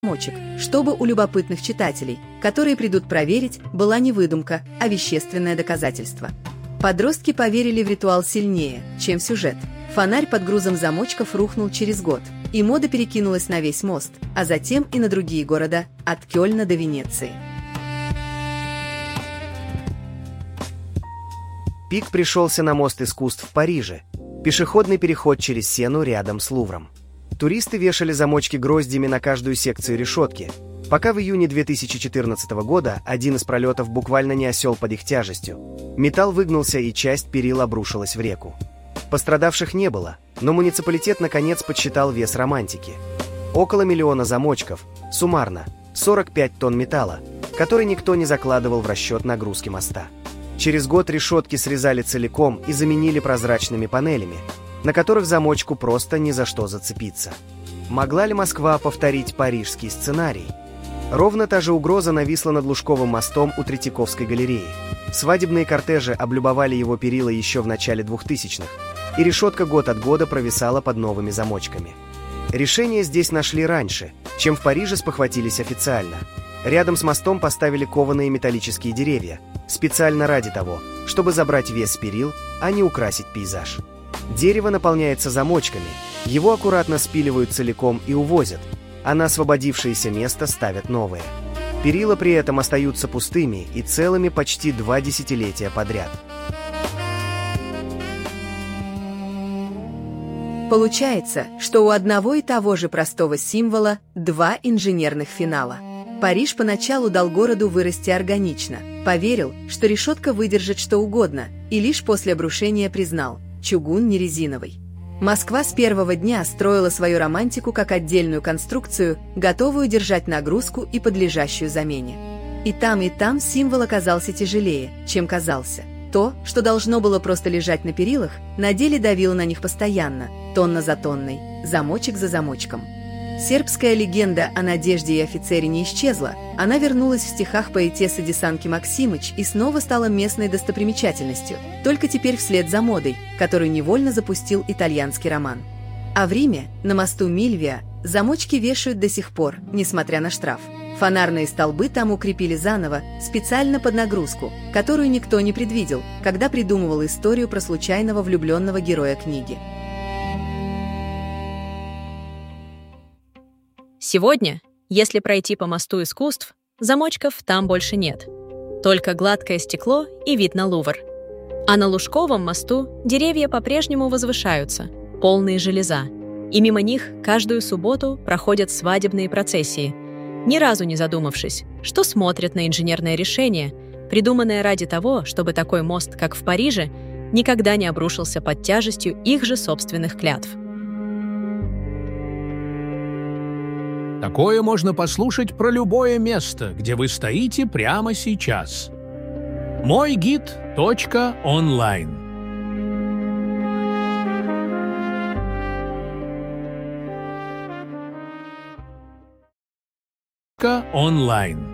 замочек, чтобы у любопытных читателей, которые придут проверить, была не выдумка, а вещественное доказательство. Подростки поверили в ритуал сильнее, чем в сюжет. Фонарь под грузом замочков рухнул через год, и мода перекинулась на весь мост, а затем и на другие города, от Кёльна до Венеции. Пик пришелся на мост искусств в Париже, пешеходный переход через Сену рядом с Лувром. Туристы вешали замочки гроздями на каждую секцию решетки, пока в июне 2014 года один из пролетов буквально не осел под их тяжестью. Металл выгнулся, и часть перил обрушилась в реку. Пострадавших не было, но муниципалитет наконец подсчитал вес романтики. Около 1 миллиона замочков, суммарно 45 тонн металла, который никто не закладывал в расчет нагрузки моста. Через год решетки срезали целиком и заменили прозрачными панелями, на которых замочку просто ни за что зацепиться. Могла ли Москва повторить парижский сценарий? Ровно та же угроза нависла над Лужковым мостом у Третьяковской галереи. Свадебные кортежи облюбовали его перила еще в начале 2000-х, и решетка год от года провисала под новыми замочками. Решение здесь нашли раньше, чем в Париже спохватились официально. Рядом с мостом поставили кованые металлические деревья, специально ради того, чтобы забрать вес перил, а не украсить пейзаж. Дерево наполняется замочками, его аккуратно спиливают целиком и увозят, а на освободившееся место ставят новые. Перила при этом остаются пустыми и целыми почти 2 десятилетия подряд. Получается, что у одного и того же простого символа 2 инженерных финала. Париж поначалу дал городу вырасти органично, поверил, что решетка выдержит что угодно, и лишь после обрушения признал – чугун не резиновый. Москва с первого дня строила свою романтику как отдельную конструкцию, готовую держать нагрузку и подлежащую замене. И там символ оказался тяжелее, чем казался. То, что должно было просто лежать на перилах, на деле давило на них постоянно, тонна за тонной, замочек за замочком. Сербская легенда о надежде и офицере не исчезла, она вернулась в стихах поэтессы Десанки Максимыч и снова стала местной достопримечательностью, только теперь вслед за модой, которую невольно запустил итальянский роман. А в Риме, на мосту Мильвия, замочки вешают до сих пор, несмотря на штраф. Фонарные столбы там укрепили заново, специально под нагрузку, которую никто не предвидел, когда придумывал историю про случайного влюбленного героя книги. Сегодня, если пройти по мосту искусств, замочков там больше нет. Только гладкое стекло и вид на Лувр. А на Лужковом мосту деревья по-прежнему возвышаются, полные железа. И мимо них каждую субботу проходят свадебные процессии, ни разу не задумавшись, что смотрят на инженерное решение, придуманное ради того, чтобы такой мост, как в Париже, никогда не обрушился под тяжестью их же собственных клятв. Такое можно послушать про любое место, где вы стоите прямо сейчас. Мойгид.онлайн. Онлайн.